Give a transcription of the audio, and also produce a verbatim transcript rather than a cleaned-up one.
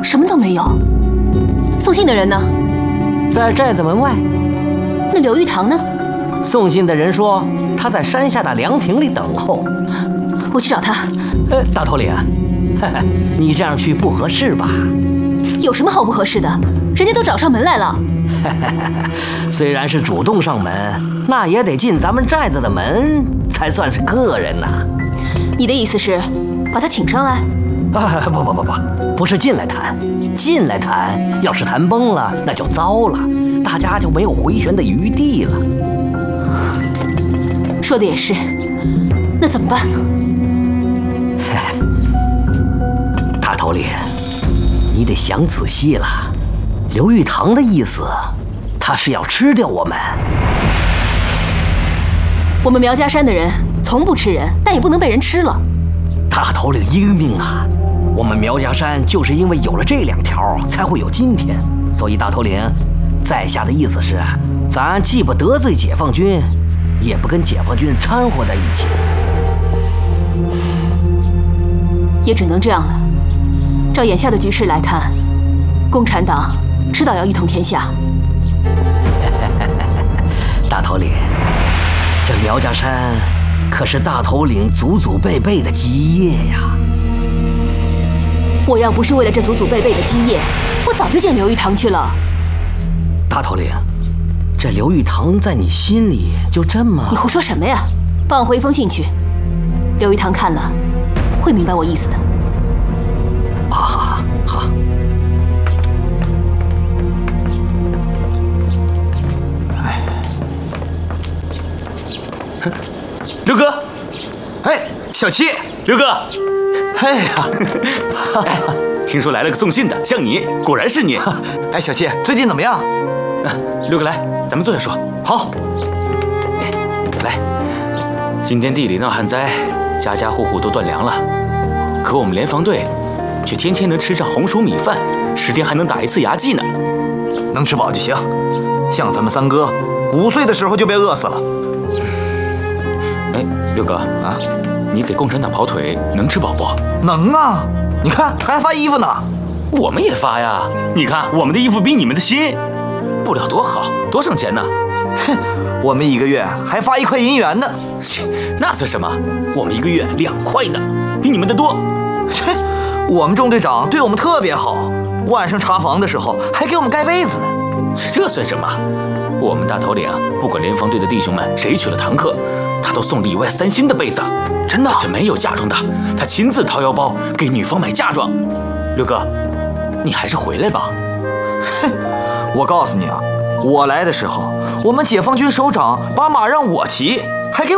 什么都没有。送信的人呢？ 在寨子门外。 那刘玉堂呢？ 送信的人说他在山下的凉亭里等候。 我去找他。 呃，大头领，哈哈，你这样去不合适吧？ 有什么好不合适的？人家都找上门来了。 虽然是主动上门，那也得进咱们寨子的门才算是客人呐。 你的意思是把他请上来？ 啊，不不不不，不是进来谈，进来谈，要是谈崩了，那就糟了，大家就没有回旋的余地了。 说的也是，那怎么办呢？ 大头领，你得想仔细了。刘玉堂的意思，他是要吃掉我们。 我们苗家山的人从不吃人，但也不能被人吃了。 大头领英明啊！我们苗家山就是因为有了这两条，才会有今天。所以大头领，在下的意思是，咱既不得罪解放军，也不跟解放军掺和在一起。 也只能这样了。照眼下的局势来看，共产党迟早要一统天下。 大头领，这苗家山可是大头领祖祖辈辈的基业呀！ 我要不是为了这祖祖辈辈的基业，我早就见刘玉堂去了。 大头领，这刘玉堂在你心里就这么…… 你胡说什么呀？帮我回一封信去，刘玉堂看了会明白我意思的。 啊，好。 哎， 刘哥， 哎，小七， 刘哥， 哎呀， 哎，听说来了个送信的，像你，果然是你。 哎，小七，最近怎么样？ 刘哥来，咱们坐下说。 好。 哎，来，今天地里闹旱灾，家家户户都断粮了，可我们联防队却天天能吃上红薯米饭，十天还能打一次牙祭呢。 能吃饱就行。像咱们三哥，五岁的时候就被饿死了。 哎，六哥啊，你给共产党跑腿能吃饱不？ 能啊，你看还发衣服呢。 我们也发呀，你看我们的衣服比你们的新，布料多好，多省钱呢。 哼，我们一个月还发一块银元呢。 切，那算什么？我们一个月两块呢，比你们的多。 切，我们中队长对我们特别好，晚上查房的时候还给我们盖被子呢。 这算什么？我们大头领不管联防队的弟兄们谁娶了堂客，他都送里外三星的被子。 真的？ 这没有嫁妆的，他亲自掏腰包给女方买嫁妆。六哥，你还是回来吧。 哼，我告诉你啊，我来的时候，我们解放军首长把马让我骑，还给我